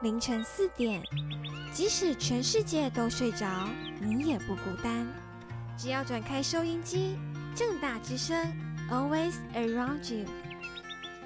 凌晨4点，即使全世界都睡着，你也不孤单。只要转开收音机，正大之声 ，Always Around You。